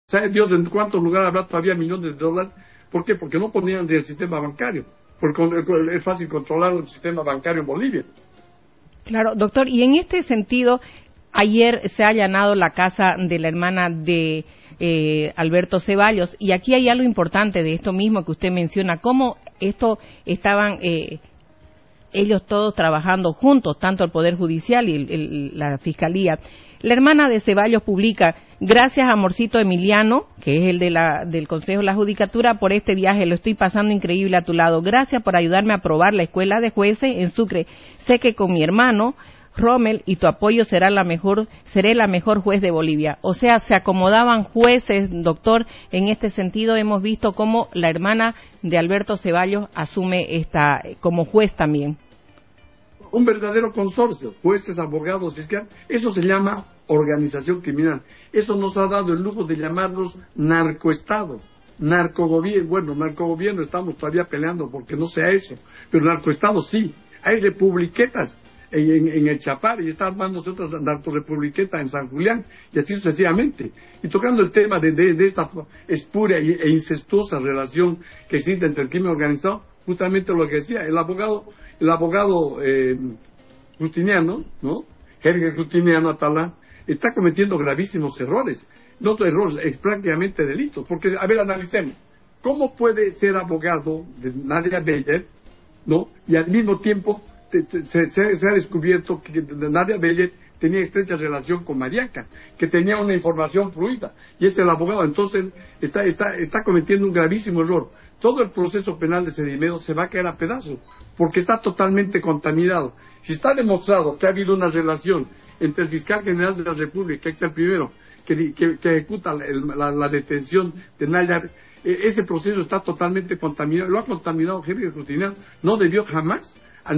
¿Sabe Dios en cuántos lugares habrá todavía millones de dólares? ¿Por qué? Porque no ponían el sistema bancario. Porque es fácil controlar el sistema bancario en Bolivia. Claro, doctor, y en este sentido, ayer se ha allanado la casa de la hermana de Alberto Ceballos, y aquí hay algo importante de esto mismo que usted menciona, cómo esto estaban ellos todos trabajando juntos, tanto el Poder Judicial y la Fiscalía. La hermana de Ceballos publica: gracias, amorcito Emiliano, que es el del Consejo de la Judicatura, por este viaje, lo estoy pasando increíble a tu lado. Gracias por ayudarme a aprobar la escuela de jueces en Sucre. Sé que con mi hermano Rommel y tu apoyo seré la mejor juez de Bolivia. O sea, se acomodaban jueces, doctor. En este sentido hemos visto cómo la hermana de Alberto Ceballos asume como juez también. Un verdadero consorcio, jueces, abogados, fiscales. Eso se llama organización criminal. Eso nos ha dado el lujo de llamarlos narcoestado, narcogobierno. Bueno, narcogobierno estamos todavía peleando porque no sea eso, pero narcoestado sí. Hay republiquetas en el Chapar y está armándose otras narcorepubliquetas en San Julián, y así sucesivamente. Y tocando el tema de esta espuria e incestuosa relación que existe entre el crimen organizado, justamente lo que decía el abogado Justiniano, ¿no? Jerger Justiniano Atalá, está cometiendo gravísimos errores. No errores, es prácticamente delitos. Porque, a ver, analicemos. ¿Cómo puede ser abogado de Nadia Beller, ¿no? Y al mismo tiempo se ha descubierto que Nadia Beller tenía estrecha relación con Mariaca, que tenía una información fluida, y es el abogado. Entonces está cometiendo un gravísimo error. Todo el proceso penal de Sedimero se va a caer a pedazos, porque está totalmente contaminado. Si está demostrado que ha habido una relación entre el fiscal general de la República, que es el primero que ejecuta la detención de Nayar, ese proceso está totalmente contaminado. Lo ha contaminado Jerger Justiniano. No debió jamás.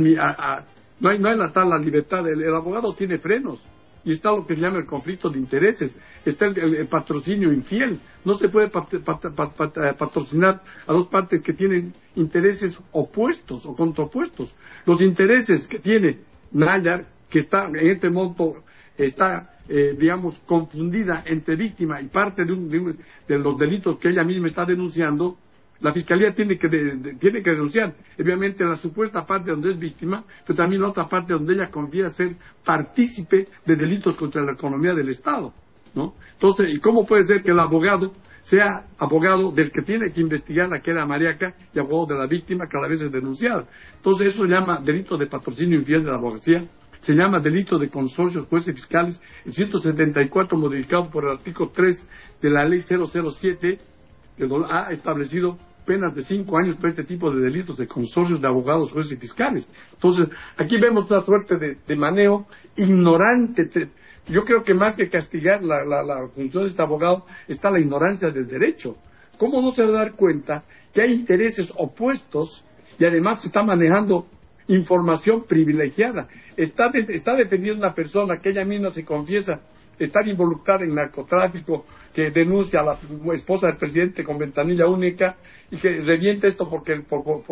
No hay la libertad. El abogado tiene frenos, y está lo que se llama el conflicto de intereses, está el patrocinio infiel. No se puede patrocinar a dos partes que tienen intereses opuestos o contrapuestos. Los intereses que tiene Nayar, que está en este monto, está digamos confundida entre víctima y parte de los delitos que ella misma está denunciando. La Fiscalía tiene que denunciar, obviamente, la supuesta parte donde es víctima, pero también la otra parte donde ella confía ser partícipe de delitos contra la economía del Estado, ¿no? Entonces, ¿y cómo puede ser que el abogado sea abogado del que tiene que investigar la que era Mariaca y abogado de la víctima que a la vez es denunciada? Entonces, eso se llama delito de patrocinio infiel de la abogacía, se llama delito de consorcios, jueces fiscales, el 174 modificado por el artículo 3 de la ley 007, que ha establecido penas de 5 años por este tipo de delitos de consorcios de abogados, jueces y fiscales. Entonces, aquí vemos una suerte de manejo ignorante. Yo creo que más que castigar la función de este abogado está la ignorancia del derecho. ¿Cómo no se va a dar cuenta que hay intereses opuestos y además se está manejando información privilegiada? Está defendiendo una persona que ella misma se confiesa estar involucrada en narcotráfico, que denuncia a la esposa del presidente con ventanilla única y que revienta esto porque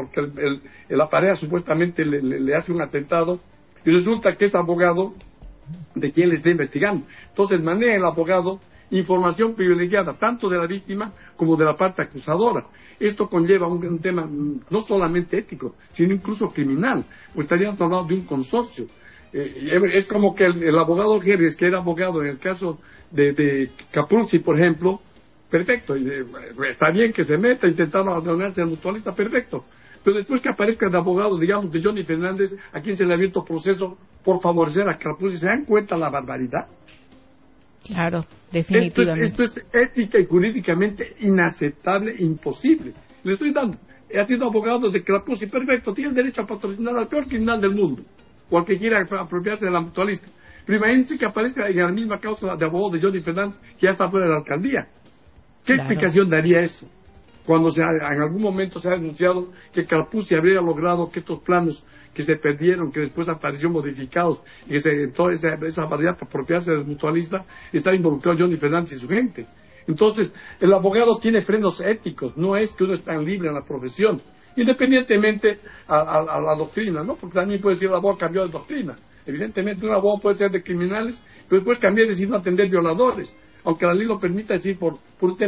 la pareja supuestamente le hace un atentado, y resulta que es abogado de quien le está investigando. Entonces maneja el abogado información privilegiada tanto de la víctima como de la parte acusadora. Esto conlleva un tema no solamente ético, sino incluso criminal, pues estaríamos hablando de un consorcio. Es como que el abogado Jerez, que era abogado en el caso de Capuzzi, por ejemplo, perfecto, está bien que se meta, intentando adonarse al mutualista, perfecto, pero después que aparezca el abogado, digamos, de Johnny Fernández, a quien se le ha abierto proceso por favorecer a Capuzzi, ¿se dan cuenta la barbaridad? Claro, definitivamente. Esto es ética y jurídicamente inaceptable, imposible. Le estoy dando, ha sido abogado de Capuzzi, perfecto, tiene el derecho a patrocinar al peor criminal del mundo, o al que quiera apropiarse de la mutualista. Pero imagínense que aparezca en la misma causa de abogado de Johnny Fernández, que ya está fuera de la alcaldía. ¿Qué explicación daría eso? Cuando en algún momento se ha denunciado que Capuzzi habría logrado que estos planos que se perdieron, que después aparecieron modificados, y que toda esa variedad para apropiarse del mutualista, está involucrado Johnny Fernández y su gente. Entonces, el abogado tiene frenos éticos, no es que uno es tan libre en la profesión, independientemente a la doctrina, ¿no? Porque también puede decir el abogado cambió de doctrina. Evidentemente un abogado puede ser de criminales, pero después cambiar y decir no atender violadores, aunque la ley lo permita decir por un tema